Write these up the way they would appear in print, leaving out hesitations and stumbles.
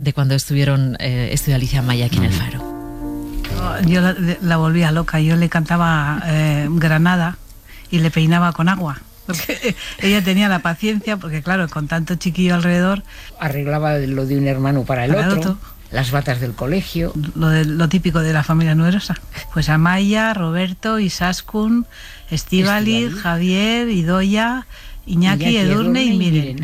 de cuando estuvieron Estudio Alicia Amaya aquí en El Faro? Yo la volvía loca. Yo le cantaba Granada y le peinaba con agua, porque ella tenía la paciencia, porque claro, con tanto chiquillo alrededor, arreglaba lo de un hermano para el otro, las batas del colegio, lo típico de la familia numerosa. Pues Amaya, Roberto, Izaskun, Estíbaliz, Javier, Idoia, Iñaki, Edurne y Miren.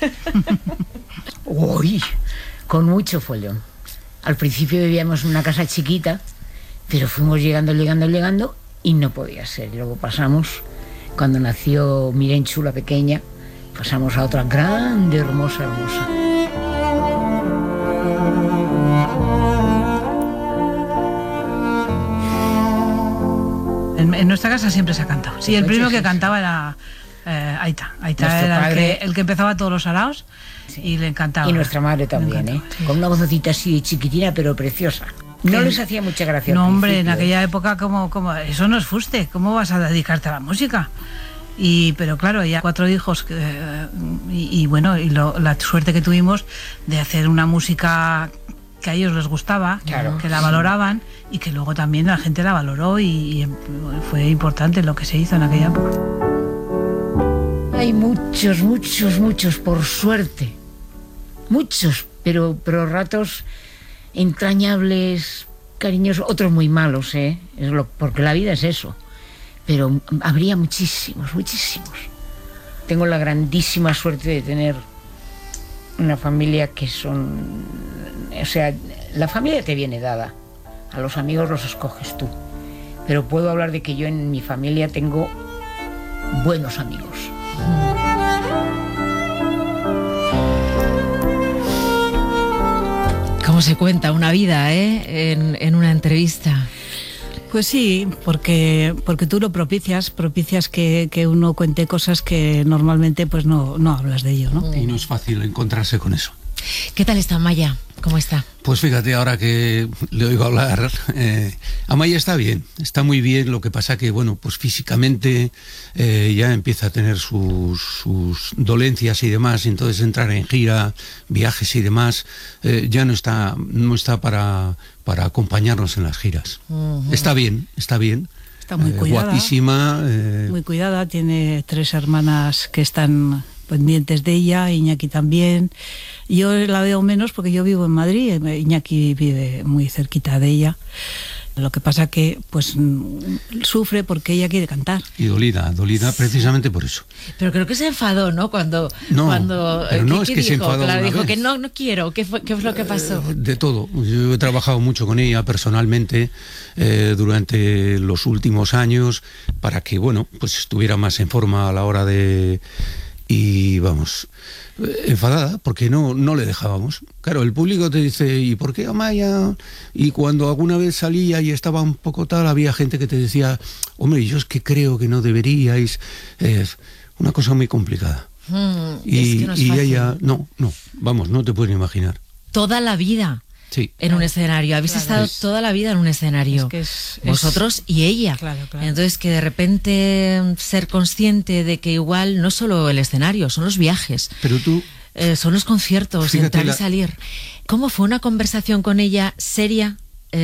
Uy, con mucho follón. Al principio vivíamos en una casa chiquita, pero fuimos llegando y no podía ser. Y luego pasamos, cuando nació Mirenchu, la pequeña, pasamos a otra grande, hermosa. En nuestra casa siempre se ha cantado. Sí, el primero que cantaba era Aita. Aita era el que empezaba todos los araos, sí. Y le encantaba. Y nuestra madre también, sí. Con una vocecita así chiquitina, pero preciosa. No les hacía mucha gracia. No, hombre, en aquella época, como eso no es fuste. ¿Cómo vas a dedicarte a la música? Pero claro, ella 4 hijos y la suerte que tuvimos de hacer una música que a ellos les gustaba, claro, que la valoraban y que luego también la gente la valoró y fue importante lo que se hizo en aquella época. Hay muchos, por suerte. Muchos, pero ratos entrañables, cariñosos, otros muy malos, porque la vida es eso. Pero habría muchísimos. Tengo la grandísima suerte de tener una familia que son... O sea, la familia te viene dada. A los amigos los escoges tú. Pero puedo hablar de que yo en mi familia tengo buenos amigos. ¿Cómo se cuenta una vida, en una entrevista? Pues sí, porque tú lo propicias que uno cuente cosas que normalmente pues no hablas de ello, ¿no? Y no es fácil encontrarse con eso. ¿Qué tal está Amaya? ¿Cómo está? Pues fíjate, ahora que le oigo hablar, Amaya está bien, está muy bien. Lo que pasa que, bueno, pues físicamente ya empieza a tener sus dolencias y demás, y entonces entrar en gira, viajes y demás, ya no está para acompañarnos en las giras. Uh-huh. Está bien. Está muy cuidada. Guapísima. Muy cuidada, tiene 3 hermanas que están pendientes de ella, Iñaki también. Yo la veo menos porque yo vivo en Madrid, Iñaki vive muy cerquita de ella. Lo que pasa que pues sufre porque ella quiere cantar. Y dolida precisamente por eso. Pero creo que se enfadó, ¿no? Cuando pero no, es que se enfadó. Claro, dijo que no quiero. ¿Qué fue lo que pasó? De todo. Yo he trabajado mucho con ella personalmente durante los últimos años para que, bueno, pues estuviera más en forma a la hora de... Y vamos, enfadada porque no le dejábamos. Claro, el público te dice, ¿y por qué Amaya? Y cuando alguna vez salía y estaba un poco tal, había gente que te decía, hombre, yo es que creo que no deberíais. Es una cosa muy complicada. Es que no es fácil. Ella, no te puedes imaginar. Toda la vida. Sí. En un escenario. Habéis estado toda la vida en un escenario. Vosotros y ella. Claro. Entonces, que de repente ser consciente de que igual no solo el escenario, son los viajes. Pero tú... son los conciertos, entrar y salir. ¿Cómo fue una conversación con ella seria?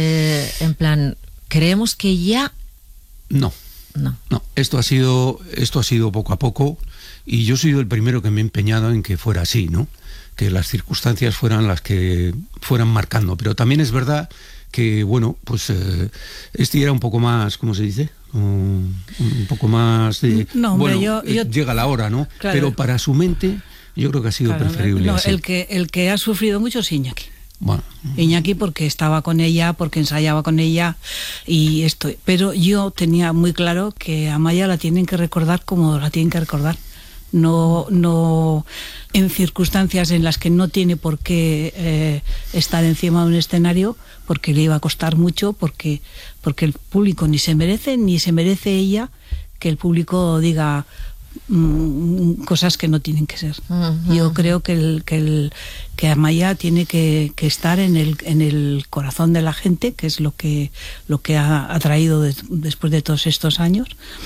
En plan, ¿creemos que ya...? No. Esto ha sido poco a poco, y yo he sido el primero que me he empeñado en que fuera así, ¿no? Que las circunstancias fueran las que fueran marcando. Pero también es verdad que, bueno, pues este era un poco más, ¿cómo se dice? Un poco más de... No, hombre, yo llega la hora, ¿no? Claro. Pero para su mente yo creo que ha sido preferible así. El que ha sufrido mucho es Iñaki. Bueno. Iñaki, porque estaba con ella, porque ensayaba con ella y esto. Pero yo tenía muy claro que a Amaya la tienen que recordar como la tienen que recordar. No en circunstancias en las que no tiene por qué estar encima de un escenario, porque le iba a costar mucho, porque el público ni se merece ella que el público diga cosas que no tienen que ser. Uh-huh. Yo creo que Amaya tiene que estar en el corazón de la gente, que es lo que ha traído después de todos estos años,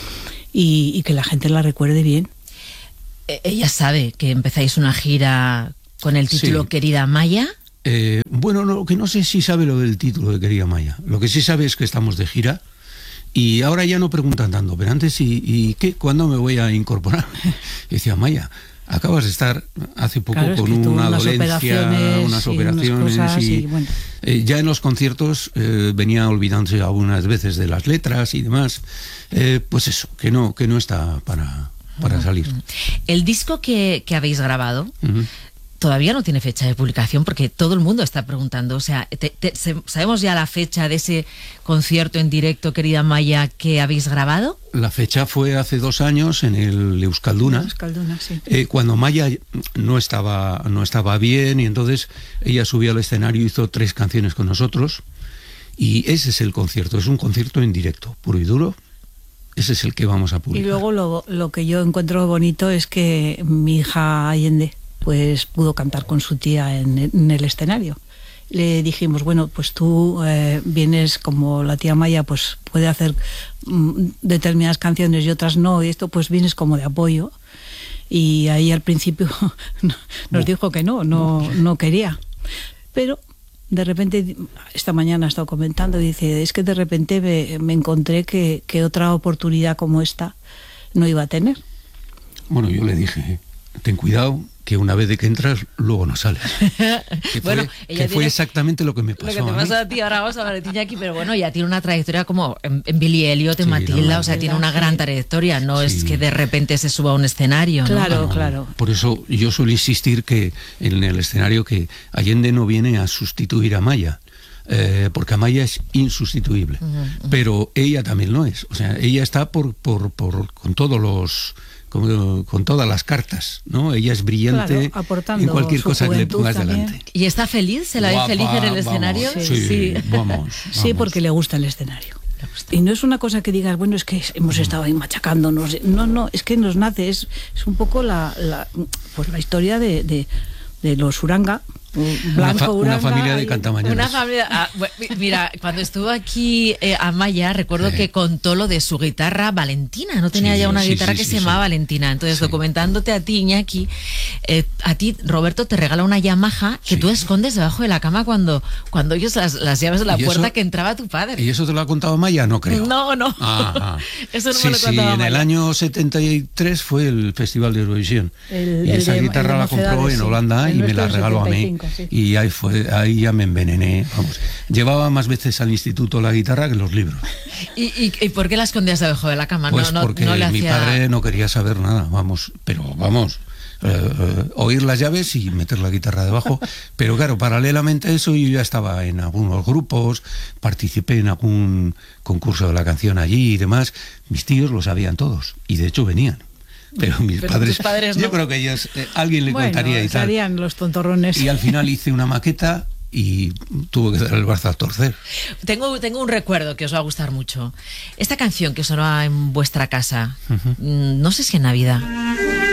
y que la gente la recuerde bien. Ella sabe que empezáis una gira con el título Sí. Querida Amaya. Bueno, lo que no sé si sabe lo del título de Querida Amaya. Lo que sí sabe es que estamos de gira y ahora ya no preguntan tanto, pero antes, ¿y qué? ¿Cuándo me voy a incorporar? Y decía, Amaya, acabas de estar hace poco con una dolencia, unas operaciones y bueno. Ya en los conciertos venía olvidándose algunas veces de las letras y demás. Pues eso, que no está para salir. El disco que habéis grabado todavía no tiene fecha de publicación porque todo el mundo está preguntando. O sea, ¿sabemos ya la fecha de ese concierto en directo, Querida Amaya, que habéis grabado? La fecha fue hace 2 años en el Euskalduna. Euskalduna, sí. Cuando Amaya no estaba bien y entonces ella subió al escenario y hizo 3 canciones con nosotros y ese es el concierto. Es un concierto en directo, puro y duro. Ese es el que vamos a publicar. Y luego lo que yo encuentro bonito es que mi hija Allende pues pudo cantar con su tía en el escenario. Le dijimos, bueno, pues tú vienes como la tía Amaya, pues puede hacer determinadas canciones y otras no, y esto pues vienes como de apoyo. Y ahí al principio nos dijo que no quería. Pero de repente, esta mañana ha estado comentando, dice, es que de repente me encontré que otra oportunidad como esta no iba a tener. Bueno, yo le dije, ten cuidado, que una vez de que entras, luego no sales. Fue exactamente lo que me pasó. Lo que te pasó a ti, ahora vamos a hablar de Iñaki, pero bueno, ya tiene una trayectoria como en Billy Elliot, en Matilda, o sea, tiene una gran trayectoria, no es que de repente se suba a un escenario, ¿no? Claro, claro. Por eso yo suelo insistir que en el escenario que Allende no viene a sustituir a Amaya. Porque Amaya es insustituible, pero ella también lo es. O sea, ella está con todos los... Con todas las cartas, ¿no? Ella es brillante, claro, en cualquier cosa que le pongas delante. ¿Y está feliz? ¿Se la ve feliz en el escenario? Sí, vamos. Sí, porque le gusta el escenario. Y no es una cosa que digas, bueno, es que hemos estado ahí machacándonos. No, es que nos nace, es un poco la historia de los Uranga. Una familia de cantamañanas. Una familia, mira, cuando estuvo aquí Amaya, recuerdo que contó lo de su guitarra Valentina. No tenía ya una guitarra que se llamaba Valentina. Entonces, documentándote a ti, Iñaki, a ti, Roberto, te regala una Yamaha que tú escondes debajo de la cama cuando oyes las llaves de la puerta que entraba tu padre. ¿Y eso te lo ha contado Amaya? No creo. No. Ajá. Eso no me lo contaba Amaya. En el año 73 fue el Festival de Eurovisión. Y esa guitarra la compró en Holanda y me la regaló a mí. Sí. Y ahí ya me envenené, vamos. Llevaba más veces al instituto la guitarra que los libros. ¿Y por qué la escondías debajo de la cama? Pues porque mi padre no quería saber nada, oír las llaves y meter la guitarra debajo. Pero claro, paralelamente a eso yo ya estaba en algunos grupos, participé en algún concurso de la canción allí y demás. Mis tíos lo sabían todos y de hecho venían. Pero mis padres no. Yo creo que ellos, alguien le contaría y tal. Estarían los tontorrones. Y al final hice una maqueta y tuve que dar el brazo a torcer. Tengo un recuerdo que os va a gustar mucho. Esta canción que sonaba en vuestra casa, no sé si en Navidad.